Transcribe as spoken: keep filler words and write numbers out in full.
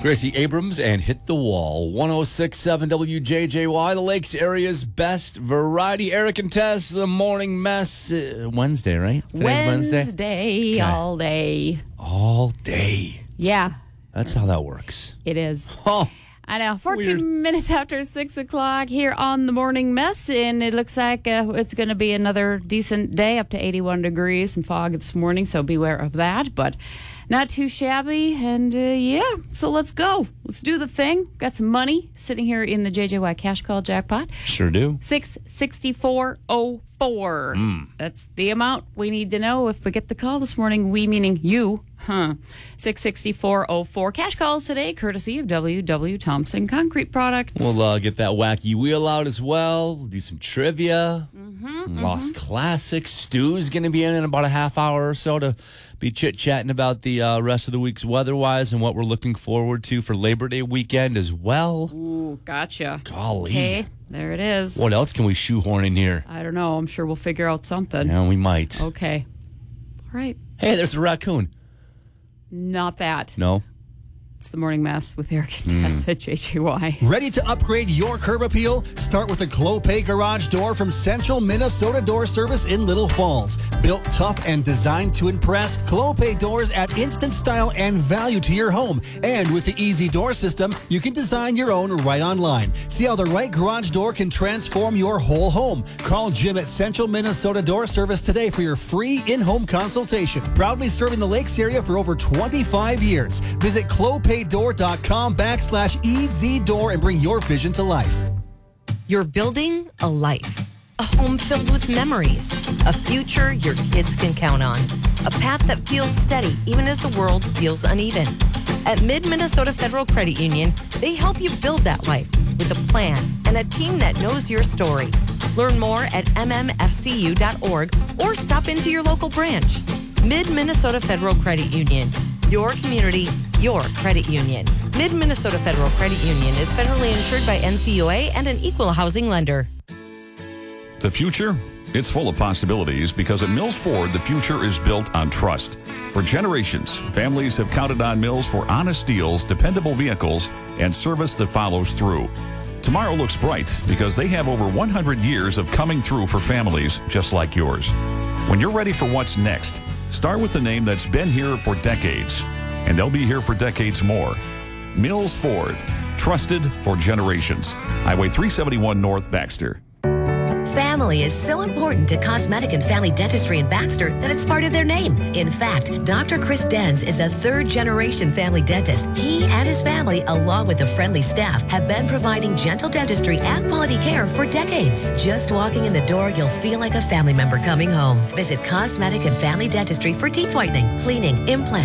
Gracie Abrams and Hit the Wall. one oh six point seven W J J Y, the Lakes area's best variety. Eric and Tess, the morning mess. Uh, Wednesday, right? Today's Wednesday. Wednesday, Okay. all day. All day. Yeah, That's how that works. it is. Oh, I know. fourteen Weird. minutes after six o'clock here on the morning mess, and it looks like uh, it's going to be another decent day, up to eighty-one degrees and fog this morning, so beware of that. But not too shabby, and uh, yeah, so let's go. Let's do the thing. Got some money sitting here in the J J Y Cash Call jackpot. sure do. six sixty-four oh four. Mm. That's the amount we need to know if we get the call this morning. We meaning you. Huh. six sixty-four oh four. Cash calls today, courtesy of W W. Thompson Concrete Products. We'll uh, get that wacky wheel out as well. Do some trivia. Mm-hmm, Lost mm-hmm. Classics. Stu's going to be in in about a half hour or so to be chit-chatting about the uh, rest of the week's weather-wise and what we're looking forward to for Labor Day weekend as well. Ooh, gotcha. Golly. Okay, there it is. What else can we shoehorn in here? I don't know. I'm sure we'll figure out something. Yeah, we might. Okay. All right. Hey, there's a raccoon. Not that. No? It's the morning mess with Eric and Tess at J J Y. Ready to upgrade your curb appeal? Start with the Clopay Garage Door from Central Minnesota Door Service in Little Falls. Built tough and designed to impress, Clopay doors add instant style and value to your home. And with the Easy Door system, you can design your own right online. See how the right garage door can transform your whole home. Call Jim at Central Minnesota Door Service today for your free in-home consultation. Proudly serving the Lakes area for over twenty-five years. Visit Clopay door.com backslash EZ door and bring your vision to life. You're building a life, a home filled with memories, a future your kids can count on, a path that feels steady even as the world feels uneven. At Mid-Minnesota Federal Credit Union, they help you build that life with a plan and a team that knows your story. Learn more at m m f c u dot org or stop into your local branch. Mid-Minnesota Federal Credit Union. Your community, your credit union. Mid-Minnesota Federal Credit Union is federally insured by N C U A and an equal housing lender. The future? It's full of possibilities because at Mills Ford, the future is built on trust. For generations, families have counted on Mills for honest deals, dependable vehicles, and service that follows through. Tomorrow looks bright because they have over one hundred years of coming through for families just like yours. When you're ready for what's next, start with the name that's been here for decades, and they'll be here for decades more. Mills Ford, trusted for generations. Highway three seventy-one North, Baxter. Family is so important to Cosmetic and Family Dentistry in Baxter that it's part of their name. In fact, Doctor Chris Denz is a third-generation family dentist. He and his family, along with a friendly staff, have been providing gentle dentistry and quality care for decades. Just walking in the door, you'll feel like a family member coming home. Visit Cosmetic and Family Dentistry for teeth whitening, cleaning, implants,